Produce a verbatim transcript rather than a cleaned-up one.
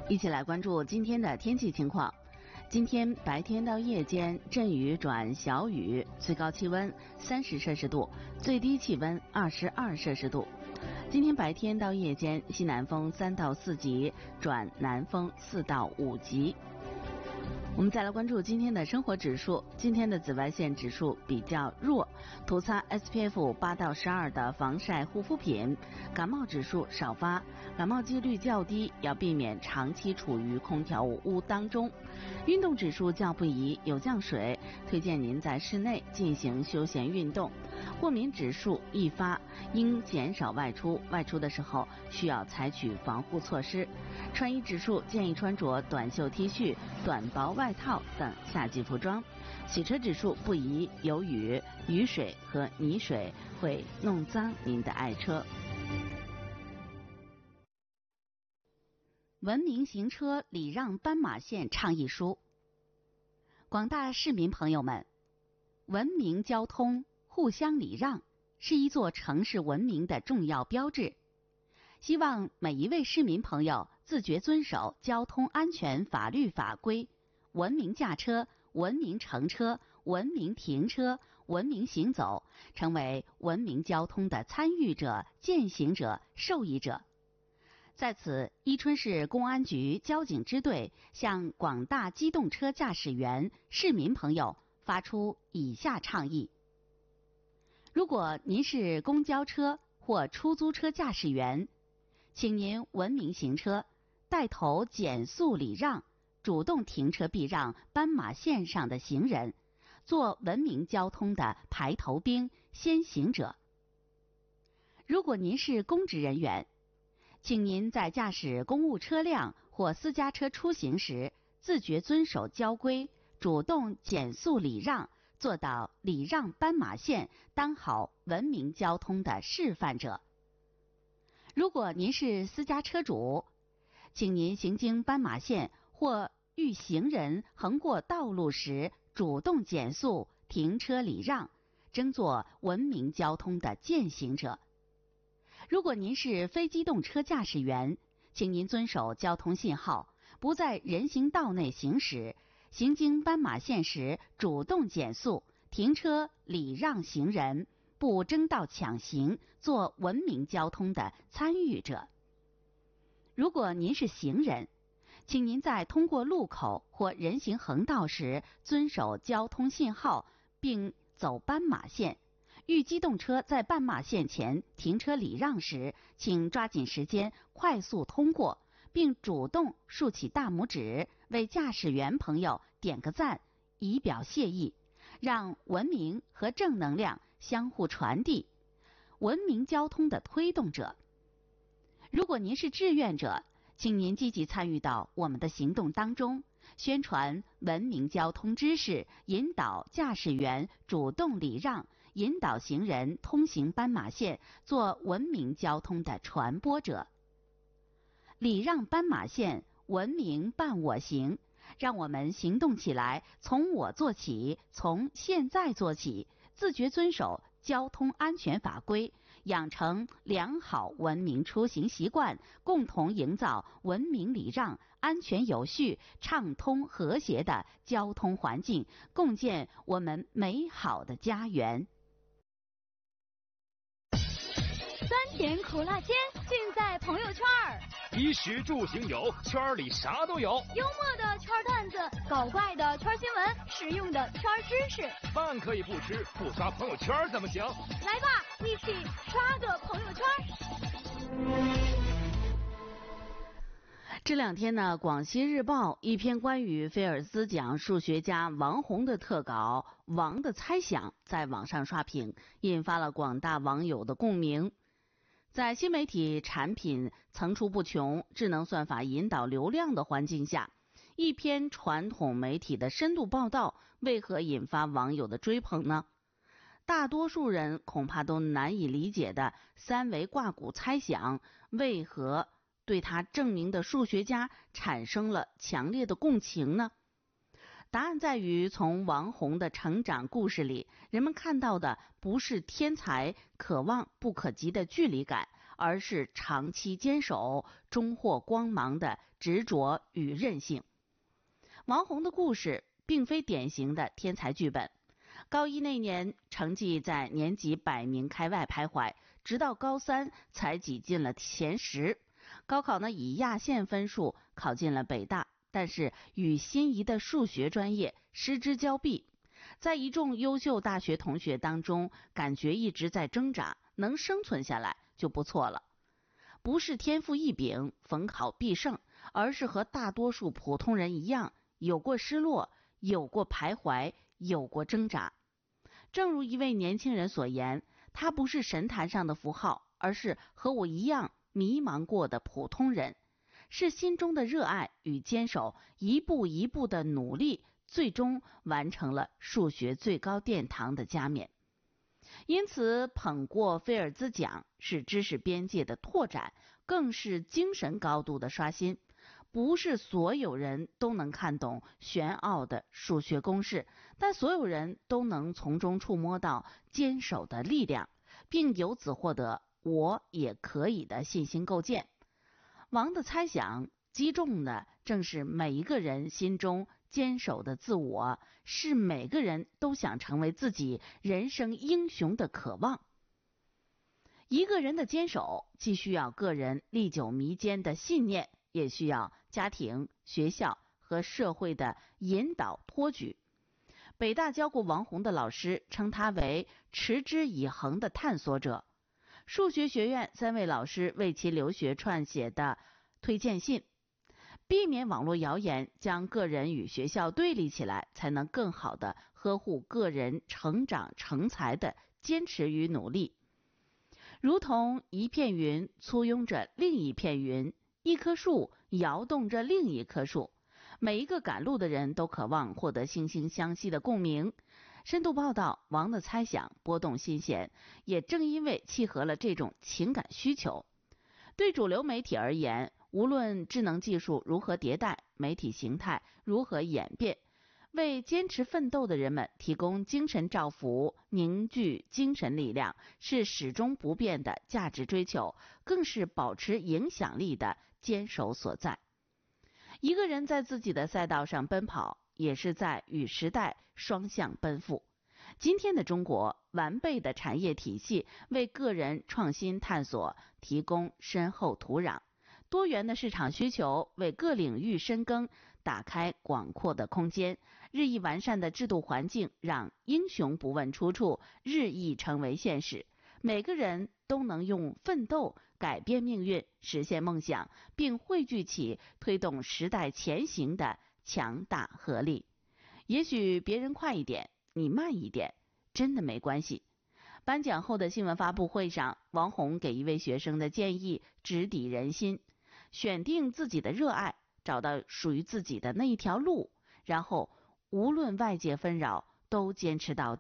一起来关注今天的天气情况。今天白天到夜间阵雨转小雨，最高气温三十摄氏度，最低气温二十二摄氏度。今天白天到夜间西南风三到四级转南风四到五级。我们再来关注今天的生活指数。今天的紫外线指数比较弱，涂擦 S P F 八到十二的防晒护肤品。感冒指数少发，感冒几率较低，要避免长期处于空调屋当中。运动指数较不宜，有降水，推荐您在室内进行休闲运动。过敏指数易发，应减少外出，外出的时候需要采取防护措施。穿衣指数建议穿着短袖 T 恤、短薄外套等夏季服装。洗车指数不宜，有雨，雨水和泥水会弄脏您的爱车。文明行车礼让斑马线倡议书。广大市民朋友们，文明交通互相礼让是一座城市文明的重要标志，希望每一位市民朋友自觉遵守交通安全法律法规，文明驾车、文明乘车、文明停车、文明行走，成为文明交通的参与者、践行者、受益者。在此，伊春市公安局交警支队向广大机动车驾驶员、市民朋友发出以下倡议：如果您是公交车或出租车驾驶员，请您文明行车，带头减速礼让，主动停车避让斑马线上的行人，做文明交通的排头兵、先行者。如果您是公职人员，请您在驾驶公务车辆或私家车出行时，自觉遵守交规，主动减速礼让，做到礼让斑马线，当好文明交通的示范者。如果您是私家车主，请您行经斑马线或遇行人横过道路时，主动减速停车礼让，争做文明交通的践行者。如果您是非机动车驾驶员，请您遵守交通信号，不在人行道内行驶，行经斑马线时主动减速停车礼让行人，不争道抢行，做文明交通的参与者。如果您是行人，请您在通过路口或人行横道时遵守交通信号，并走斑马线。遇机动车在斑马线前停车礼让时，请抓紧时间快速通过，并主动竖起大拇指，为驾驶员朋友点个赞，以表谢意，让文明和正能量相互传递，文明交通的推动者。如果您是志愿者，请您积极参与到我们的行动当中，宣传文明交通知识，引导驾驶员主动礼让，引导行人通行斑马线，做文明交通的传播者。礼让斑马线，文明伴我行，让我们行动起来，从我做起，从现在做起，自觉遵守交通安全法规，养成良好文明出行习惯，共同营造文明礼让、安全有序、畅通和谐的交通环境，共建我们美好的家园。 酸甜苦辣鲜，尽在朋友圈儿。 衣食住行有，圈里啥都有。 幽默的圈段子，搞怪的圈新闻，实用的圈知识。 饭可以不吃，不刷朋友圈怎么行？ 来吧，一起刷个朋友圈。 这两天呢，广西日报一篇关于菲尔兹奖数学家王宏的特稿《王的猜想》在网上刷屏，引发了广大网友的共鸣。在新媒体产品层出不穷、智能算法引导流量的环境下，一篇传统媒体的深度报道为何引发网友的追捧呢？大多数人恐怕都难以理解的三维挂骨猜想，为何对他证明的数学家产生了强烈的共情呢？答案在于，从王宏的成长故事里，人们看到的不是天才渴望不可及的距离感， 而是长期坚守、终获光芒的执着与韧性。王红的故事并非典型的天才剧本。高一那年，成绩在年级百名开外徘徊，直到高三才挤进了前十。高考呢，以亚线分数考进了北大，但是与心仪的数学专业失之交臂。在一众优秀大学同学当中，感觉一直在挣扎，能生存下来就不错了。不是天赋异禀，逢考必胜，而是和大多数普通人一样，有过失落，有过徘徊，有过挣扎。正如一位年轻人所言，他不是神坛上的符号，而是和我一样迷茫过的普通人，是心中的热爱与坚守，一步一步的努力，最终完成了数学最高殿堂的加冕。因此，捧过菲尔兹奖是知识边界的拓展，更是精神高度的刷新。不是所有人都能看懂玄奥的数学公式，但所有人都能从中触摸到坚守的力量，并由此获得我也可以的信心构建。王的猜想击中的正是每一个人心中坚守的自我，是每个人都想成为自己人生英雄的渴望。一个人的坚守既需要个人历久弥坚的信念，也需要家庭、学校和社会的引导托举。北大教过王红的老师称他为持之以恒的探索者。数学学院三位老师为其留学撰写的推荐信，避免网络谣言将个人与学校对立起来，才能更好地呵护个人成长成才的坚持与努力。如同一片云簇拥着另一片云，一棵树摇动着另一棵树，每一个赶路的人都渴望获得惺惺相惜的共鸣。深度报道，王的猜想波动心弦，也正因为契合了这种情感需求。对主流媒体而言，无论智能技术如何迭代，媒体形态如何演变，为坚持奋斗的人们提供精神照拂，凝聚精神力量，是始终不变的价值追求，更是保持影响力的坚守所在。一个人在自己的赛道上奔跑，也是在与时代双向奔赴。今天的中国，完备的产业体系为个人创新探索提供深厚土壤，多元的市场需求为各领域深耕打开广阔的空间，日益完善的制度环境让英雄不问出处日益成为现实。每个人都能用奋斗改变命运，实现梦想，并汇聚起推动时代前行的强大合力。也许别人快一点，你慢一点，真的没关系。颁奖后的新闻发布会上，王红给一位学生的建议直抵人心：选定自己的热爱，找到属于自己的那一条路，然后无论外界纷扰，都坚持到底。